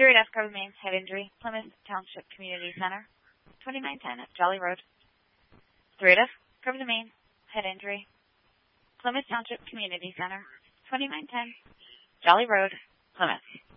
Third Escrow remains head injury, Plymouth Township Community Center, 2910 at Jolly Road. Third Escrow remains head injury, Plymouth Township Community Center, 2910 Jolly Road, Plymouth.